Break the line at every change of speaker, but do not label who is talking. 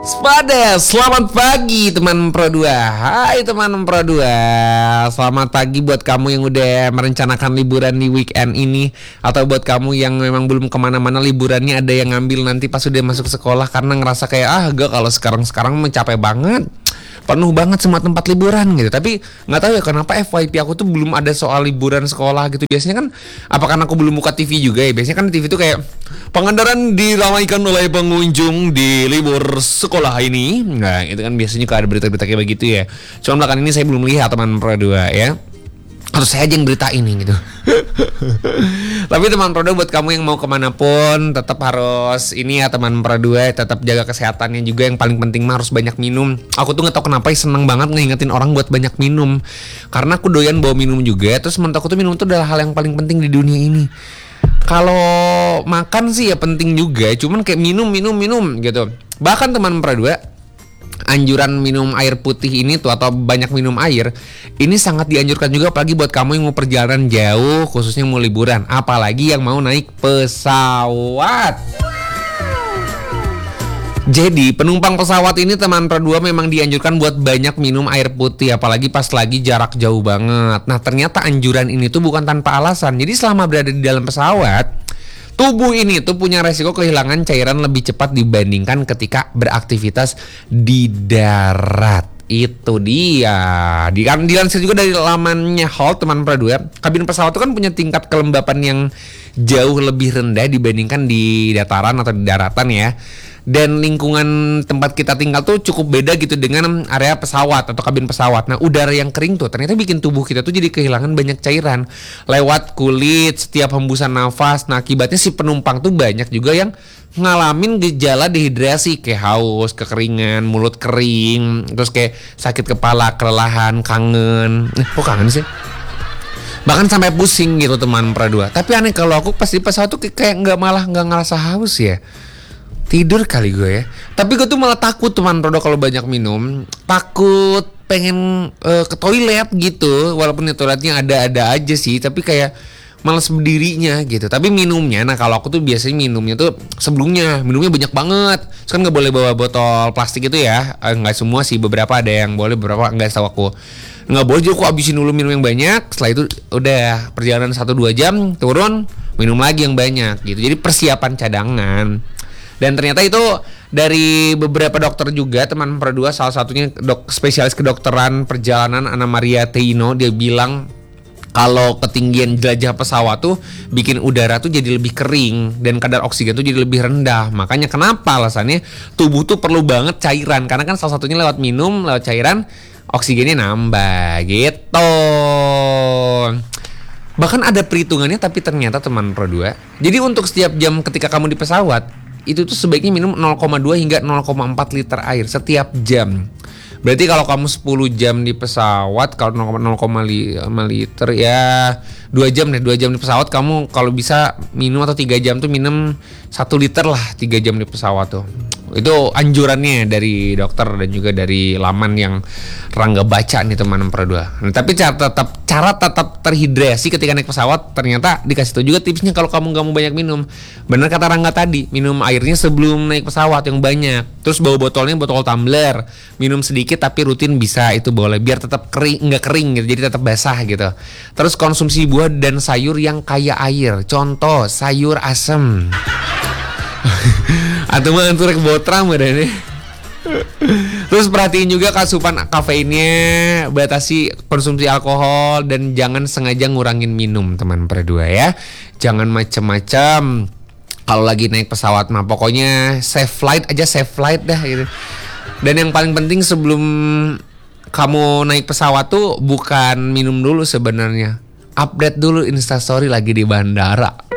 Selamat pagi teman Pro 2. Hai teman Pro 2. Selamat pagi buat kamu yang udah merencanakan liburan di weekend ini, atau buat kamu yang memang belum kemana-mana liburannya, ada yang ngambil nanti pas udah masuk sekolah karena ngerasa kayak gak, kalau sekarang mencapai banget, penuh banget semua tempat liburan gitu. Tapi nggak tahu ya kenapa FYP aku tuh belum ada soal liburan sekolah gitu. Biasanya kan, apa karena aku belum buka TV juga ya? Biasanya kan TV tuh kayak pengandaran diramaikan oleh pengunjung di libur sekolah ini. Nah itu kan biasanya kalau ada berita-berita kayak begitu ya. Cuma belakangan ini saya belum lihat teman Pro 2 ya. Atau saya aja yang berita ini gitu. Tapi teman Pro 2, buat kamu yang mau kemanapun, tetap harus ini ya teman Pro 2, tetap jaga kesehatannya juga. Yang paling penting mah harus banyak minum. Aku tuh gak tahu kenapa seneng banget ngingetin orang buat banyak minum, karena aku doyan bawa minum juga. Terus menurut aku tuh minum tuh adalah hal yang paling penting di dunia ini. Kalau makan sih ya penting juga, cuman kayak minum gitu. Bahkan teman Pro 2, anjuran minum air putih ini tuh, atau banyak minum air ini sangat dianjurkan juga, apalagi buat kamu yang mau perjalanan jauh, khususnya mau liburan, apalagi yang mau naik pesawat. Jadi penumpang pesawat ini teman Pro 2 memang dianjurkan buat banyak minum air putih, apalagi pas lagi jarak jauh banget. Nah ternyata anjuran ini tuh bukan tanpa alasan. Jadi selama berada di dalam pesawat, tubuh ini tuh punya resiko kehilangan cairan lebih cepat dibandingkan ketika beraktivitas di darat. Itu dia. Dilansir juga dari lamannya Hold teman Pro 2, kabin pesawat itu kan punya tingkat kelembapan yang jauh lebih rendah dibandingkan di dataran atau di daratan ya. Dan lingkungan tempat kita tinggal tuh cukup beda gitu dengan area pesawat atau kabin pesawat. Nah udara yang kering tuh ternyata bikin tubuh kita tuh jadi kehilangan banyak cairan lewat kulit setiap hembusan nafas. Nah akibatnya si penumpang tuh banyak juga yang ngalamin gejala dehidrasi, kayak haus, kekeringan, mulut kering, terus kayak sakit kepala, kelelahan, kangen. Kok kangen sih? Bahkan sampai pusing gitu teman Pro 2. Tapi aneh, kalau aku pas di pesawat tuh kayak nggak ngerasa haus ya. Tidur kali gue ya. Tapi gue tuh malah takut teman Pro 2 kalau banyak minum. Takut pengen ke toilet gitu. Walaupun di toiletnya ada aja sih, tapi kayak malas berdirinya gitu. Tapi minumnya, nah kalau aku tuh biasanya minumnya tuh sebelumnya minumnya banyak banget. Terus kan gak boleh bawa botol plastik itu ya. Gak semua sih, beberapa ada yang boleh, beberapa enggak, setahu aku nggak boleh. Jadi aku habisin dulu minum yang banyak. Setelah itu udah perjalanan 1-2 jam turun, minum lagi yang banyak gitu. Jadi persiapan cadangan. Dan ternyata itu dari beberapa dokter juga teman Pro 2, salah satunya spesialis kedokteran perjalanan Ana Maria Teino, dia bilang kalau ketinggian jelajah pesawat tuh bikin udara tuh jadi lebih kering dan kadar oksigen tuh jadi lebih rendah. Makanya kenapa alasannya tubuh tuh perlu banget cairan, karena kan salah satunya lewat minum, lewat cairan oksigennya nambah gitu. Bahkan ada perhitungannya, tapi ternyata teman Pro 2, jadi untuk setiap jam ketika kamu di pesawat itu tuh sebaiknya minum 0,2 hingga 0,4 liter air setiap jam. Berarti kalau kamu 10 jam di pesawat, kalau 0,5 liter ya 2 jam di pesawat, kamu kalau bisa minum, atau 3 jam tuh minum 1 liter lah 3 jam di pesawat tuh. Itu anjurannya dari dokter dan juga dari laman yang Rangga baca nih teman Pro 2. Nah, tapi cara tetap terhidrasi ketika naik pesawat, ternyata dikasih tahu juga tipsnya kalau kamu gak mau banyak minum. Benar kata Rangga tadi, minum airnya sebelum naik pesawat yang banyak. Terus bawa botolnya botol tumbler, minum sedikit tapi rutin bisa, itu boleh biar tetap nggak kering gitu, jadi tetap basah gitu. Terus konsumsi buah dan sayur yang kaya air, contoh sayur asem. Atau mah anturek botram ada nih. Terus perhatiin juga asupan kafeinnya, batasi konsumsi alkohol, dan jangan sengaja ngurangin minum teman Pro 2 ya. Jangan macem-macem kalau lagi naik pesawat mah, pokoknya safe flight dah gitu. Dan yang paling penting sebelum kamu naik pesawat tuh bukan minum dulu sebenarnya, update dulu Instastory lagi di bandara.